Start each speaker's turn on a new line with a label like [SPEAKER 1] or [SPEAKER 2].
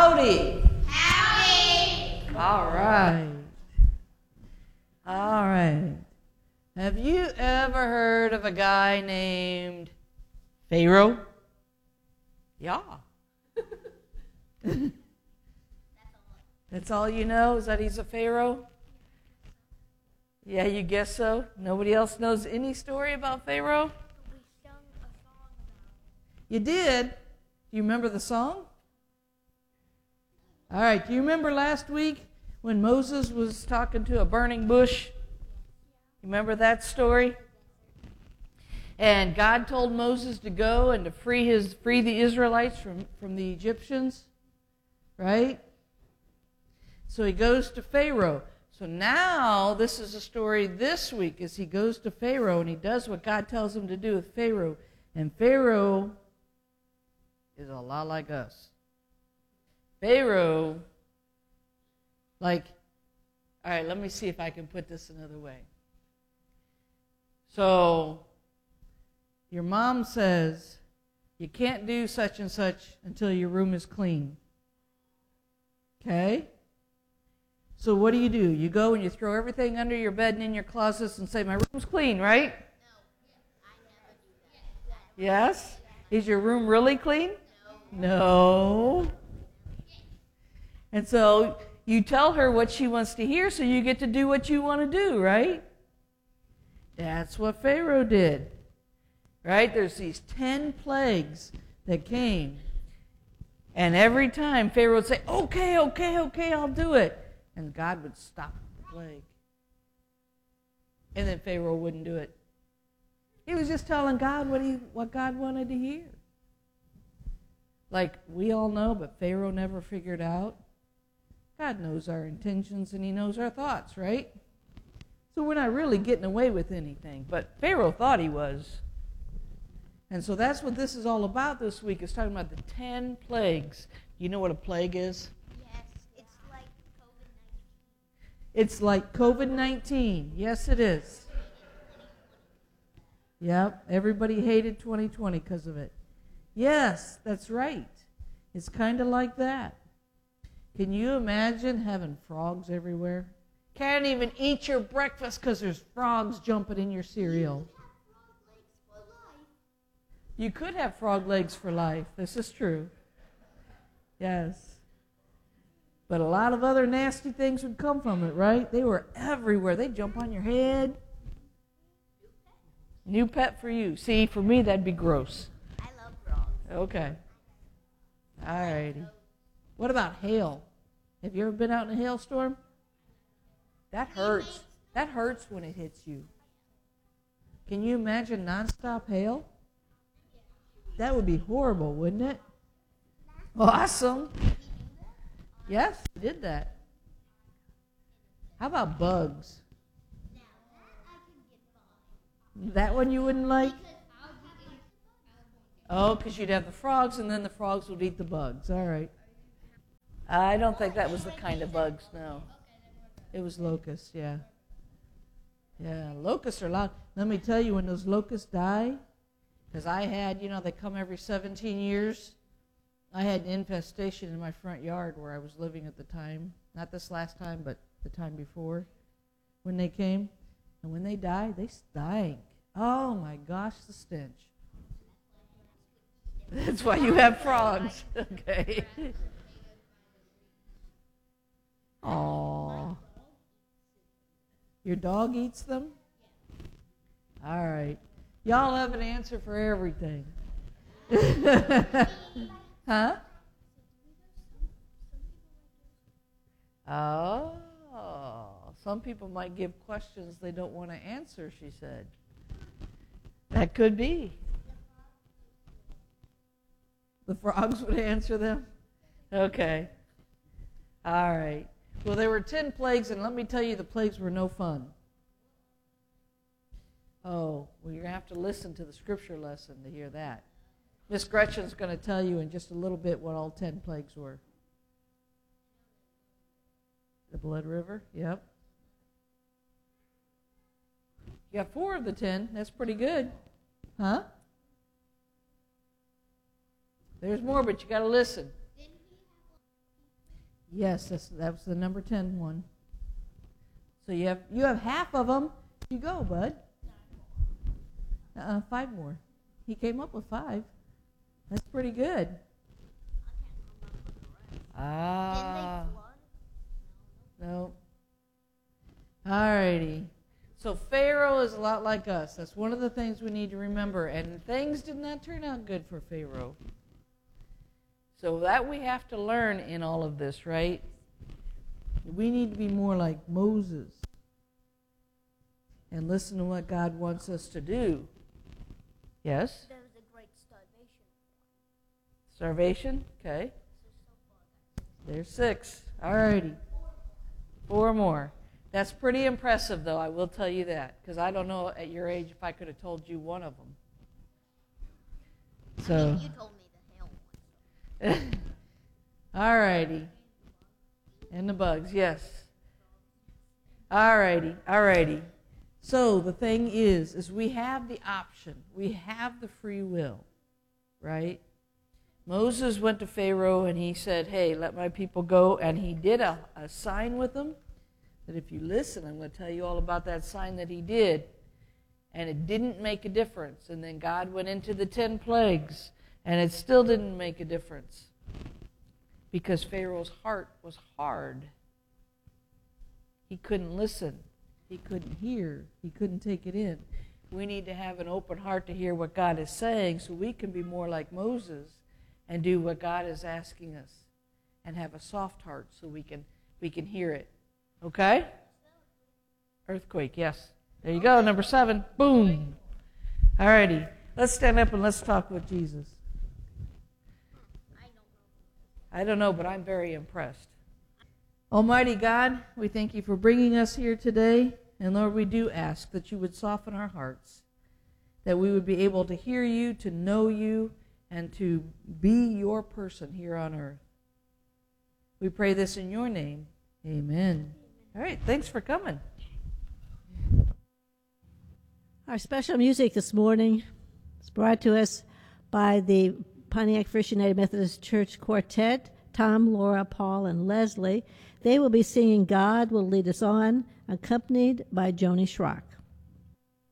[SPEAKER 1] Howdy. Howdy. All right. All right. Have you ever heard of a guy named Pharaoh? Yeah. That's all you know? Is that he's a Pharaoh? Yeah, you guess so? Nobody else knows any story about Pharaoh?
[SPEAKER 2] We sung a song about it.
[SPEAKER 1] You did? Do you remember the song? All right. Do you remember last week when Moses was talking to a burning bush? You remember that story? And God told Moses to go and to free the Israelites from the Egyptians, right? So he goes to Pharaoh. So now this is a story this week as he goes to Pharaoh and he does what God tells him to do with Pharaoh. And Pharaoh is a lot like us. Pharaoh, all right, let me see if I can put this another way. So, your mom says, you can't do such and such until your room is clean. Okay? So what do? You go and you throw everything under your bed and in your closets and say, my room's clean, right?
[SPEAKER 2] No, I never do that.
[SPEAKER 1] Yes? Is your room really clean? No. And so you tell her what she wants to hear so you get to do what you want to do, right? That's what Pharaoh did. Right? There's these 10 plagues that came. And every time Pharaoh would say, okay, I'll do it. And God would stop the plague. And then Pharaoh wouldn't do it. He was just telling God what God wanted to hear. Like we all know, but Pharaoh never figured out. God knows our intentions and he knows our thoughts, right? So we're not really getting away with anything. But Pharaoh thought he was. And so that's what this is all about this week, is talking about the 10 plagues. You know what a plague is?
[SPEAKER 2] Yes, it's like COVID-19.
[SPEAKER 1] It's like COVID-19. Yes, it is. Yep, everybody hated 2020 because of it. Yes, that's right. It's kind of like that. Can you imagine having frogs everywhere? Can't even eat your breakfast because there's frogs jumping in your cereal. You could have frog legs for life. This is true. Yes. But a lot of other nasty things would come from it, right? They were everywhere. They'd jump on your head. New pet for you. See, for me, that'd be gross.
[SPEAKER 2] I love frogs.
[SPEAKER 1] Okay. All righty. What about hail? Have you ever been out in a hailstorm? That hurts. That hurts when it hits you. Can you imagine nonstop hail? That would be horrible, wouldn't it? Awesome. Yes, we did that. How about bugs? That one you wouldn't like? Oh, because you'd have the frogs, and then the frogs would eat the bugs. All right. I don't think that was the kind of bugs, no. It was locusts, yeah. Yeah, locusts are loud. Let me tell you, when those locusts die, because I had, they come every 17 years. I had an infestation in my front yard where I was living at the time. Not this last time, but the time before when they came. And when they die, they stank. Oh, my gosh, the stench. That's why you have frogs. Okay. Aw. Your dog eats them? All right. Y'all have an answer for everything. Huh? Oh. Some people might give questions they don't want to answer, she said. That could be. The frogs would answer them? Okay. All right. Well, there were 10 plagues, and let me tell you, the plagues were no fun. Oh, well, you're going to have to listen to the scripture lesson to hear that. Miss Gretchen's going to tell you in just a little bit what all 10 plagues were. The blood river, yep. You got 4 of the 10. That's pretty good. Huh? There's more, but you got to listen. Yes, that was the number 10 one. So you have half of them. You go, bud. 5 more. He came up with 5. That's pretty good. Ah. No. All righty. So Pharaoh is a lot like us. That's one of the things we need to remember. And things did not turn out good for Pharaoh. So that we have to learn in all of this, right? We need to be more like Moses and listen to what God wants us to do. Yes?
[SPEAKER 2] There was a great starvation.
[SPEAKER 1] Starvation? Okay. There's 6. All righty. 4 more. That's pretty impressive, though, I will tell you that, because I don't know at your age if I could have told you one of them. So.
[SPEAKER 2] You told me the hell one.
[SPEAKER 1] All righty. And the bugs, yes. All righty. So the thing is we have the option. We have the free will, right? Moses went to Pharaoh and he said, hey, let my people go. And he did a sign with them that if you listen, I'm going to tell you all about that sign that he did. And it didn't make a difference. And then God went into the 10 plagues and it still didn't make a difference. Because Pharaoh's heart was hard. He couldn't listen. He couldn't hear. He couldn't take it in. We need to have an open heart to hear what God is saying so we can be more like Moses and do what God is asking us and have a soft heart so we can hear it. Okay? Earthquake, yes. There you go, number 7. Boom. All righty. Let's stand up and let's talk with Jesus. I don't know, but I'm very impressed. Almighty God, we thank you for bringing us here today. And Lord, we do ask that you would soften our hearts, that we would be able to hear you, to know you, and to be your person here on earth. We pray this in your name. Amen. All right, thanks for coming.
[SPEAKER 3] Our special music this morning is brought to us by the Pontiac First United Methodist Church Quartet, Tom, Laura, Paul, and Leslie. They will be singing God Will Lead Us On, accompanied by Joni Schrock.